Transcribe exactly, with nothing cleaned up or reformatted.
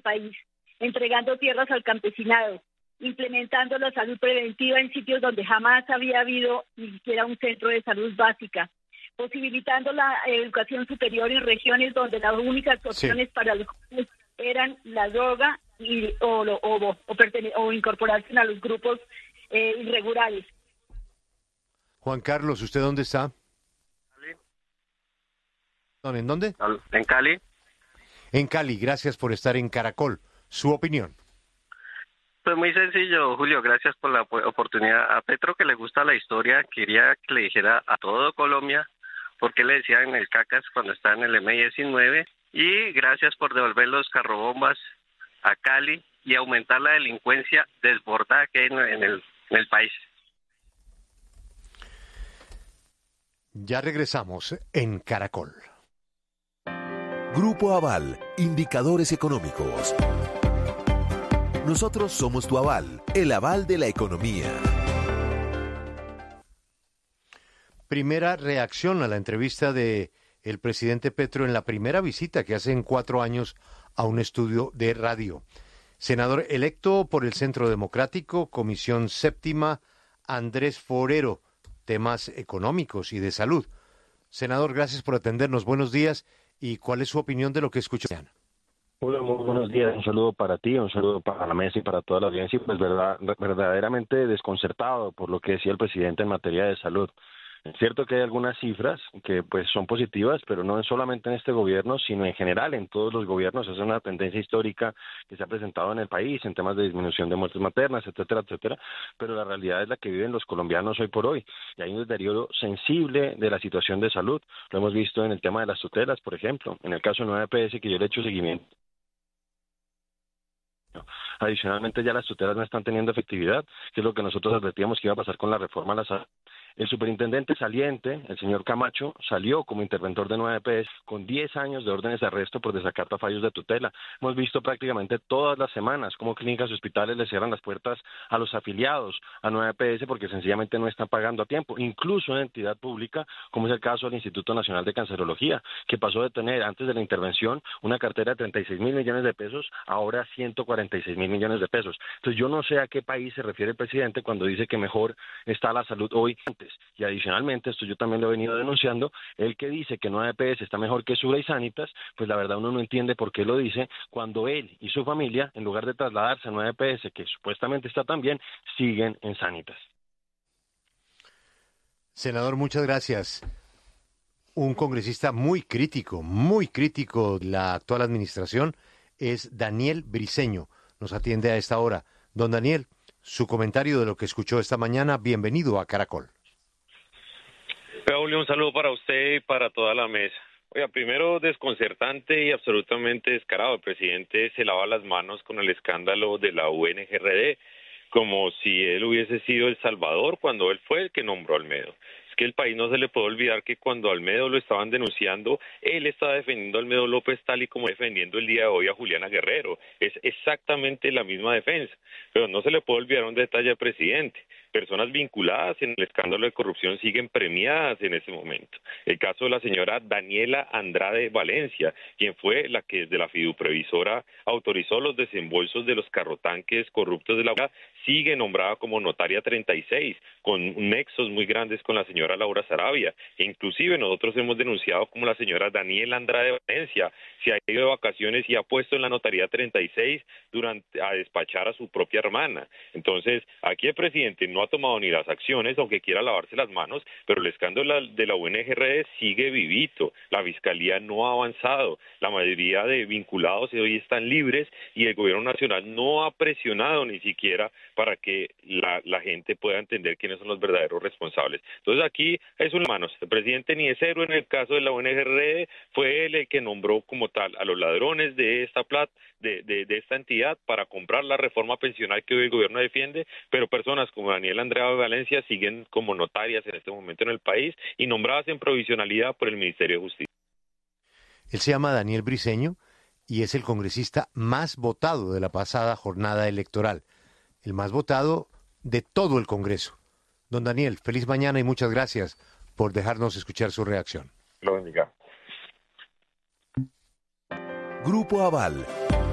país, entregando tierras al campesinado, implementando la salud preventiva en sitios donde jamás había habido ni siquiera un centro de salud básica, posibilitando la educación superior en regiones donde las únicas opciones sí. para los jóvenes eran la droga y, o, o, o, o, pertene- o incorporarse a los grupos eh, irregulares. Juan Carlos, ¿usted dónde está? Cali. ¿En dónde? En Cali. En Cali, gracias por estar en Caracol. Su opinión. Pues muy sencillo, Julio, gracias por la oportunidad. A Petro, que le gusta la historia, quería que le dijera a todo Colombia por qué le decían el cacas cuando está en el eme diecinueve, y gracias por devolver los carrobombas a Cali y aumentar la delincuencia desbordada que hay en el, en el país. Ya regresamos en Caracol. Grupo Aval, indicadores económicos. Nosotros somos tu aval, el aval de la economía. Primera reacción a la entrevista de el presidente Petro en la primera visita que hace en cuatro años a un estudio de radio. Senador electo por el Centro Democrático, Comisión Séptima, Andrés Forero, temas económicos y de salud. Senador, gracias por atendernos. Buenos días. ¿Y cuál es su opinión de lo que escuchó? Hola, muy buenos días. Un saludo para ti, un saludo para la mesa y para toda la audiencia. Pues verdad, verdaderamente desconcertado por lo que decía el presidente en materia de salud. Es cierto que hay algunas cifras que pues son positivas, pero no solamente en este gobierno, sino en general en todos los gobiernos. Es una tendencia histórica que se ha presentado en el país en temas de disminución de muertes maternas, etcétera, etcétera. Pero la realidad es la que viven los colombianos hoy por hoy. Y hay un deterioro sensible de la situación de salud. Lo hemos visto en el tema de las tutelas, por ejemplo. En el caso de nueve P S, que yo le he hecho seguimiento. Adicionalmente, ya las tutelas no están teniendo efectividad, que es lo que nosotros advertíamos que iba a pasar con la reforma a la salud. El superintendente saliente, el señor Camacho, salió como interventor de nueve P S con diez años de órdenes de arresto por desacato a fallos de tutela. Hemos visto prácticamente todas las semanas cómo clínicas y hospitales le cierran las puertas a los afiliados a nueve P S porque sencillamente no están pagando a tiempo. Incluso en entidad pública, como es el caso del Instituto Nacional de Cancerología, que pasó de tener antes de la intervención una cartera de treinta y seis mil millones de pesos, ahora a ciento cuarenta y seis mil millones de pesos. Entonces yo no sé a qué país se refiere el presidente cuando dice que mejor está la salud hoy antes. Y adicionalmente, esto yo también lo he venido denunciando, el que dice que nueve P S está mejor que Sura y Sanitas, pues la verdad uno no entiende por qué lo dice cuando él y su familia, en lugar de trasladarse a nueve P S, que supuestamente está tan bien, siguen en Sanitas. Senador, muchas gracias. Un congresista muy crítico, muy crítico de la actual administración es Daniel Briceño. Nos atiende a esta hora. Don Daniel, su comentario de lo que escuchó esta mañana. Bienvenido a Caracol. Julio, un saludo para usted y para toda la mesa. Oiga, primero desconcertante y absolutamente descarado. El presidente se lava las manos con el escándalo de la U N G R D, como si él hubiese sido el salvador cuando él fue el que nombró a Olmedo. Es que el país no se le puede olvidar que cuando a Olmedo lo estaban denunciando, él estaba defendiendo a Olmedo López tal y como defendiendo el día de hoy a Juliana Guerrero. Es exactamente la misma defensa. Pero no se le puede olvidar un detalle al presidente. Personas vinculadas en el escándalo de corrupción siguen premiadas en ese momento. El caso de la señora Daniela Andrade Valencia, quien fue la que desde la fiduprevisora autorizó los desembolsos de los carrotanques corruptos de la U A, sigue nombrada como notaria treinta y seis, con nexos muy grandes con la señora Laura Sarabia. E inclusive nosotros hemos denunciado como la señora Daniela Andrade Valencia se ha ido de vacaciones y ha puesto en la notaría treinta y seis durante a despachar a su propia hermana. Entonces, aquí el presidente no ha tomado ni las acciones, aunque quiera lavarse las manos, pero el escándalo de la U N G R D sigue vivito. La fiscalía no ha avanzado. La mayoría de vinculados hoy están libres y el gobierno nacional no ha presionado ni siquiera para que la, la gente pueda entender quiénes son los verdaderos responsables. Entonces, aquí es un manos. El presidente ni es héroe en el caso de la U N G R D, fue él el que nombró como tal a los ladrones de esta plata, de, de, de esta entidad para comprar la reforma pensional que hoy el gobierno defiende, pero personas como Daniela Andrade Valencia siguen como notarias en este momento en el país y nombradas en provisionalidad por el Ministerio de Justicia. Él se llama Daniel Briceño y es el congresista más votado de la pasada jornada electoral, el más votado de todo el Congreso. Don Daniel, feliz mañana y muchas gracias por dejarnos escuchar su reacción. Lo bendiga. Grupo Aval,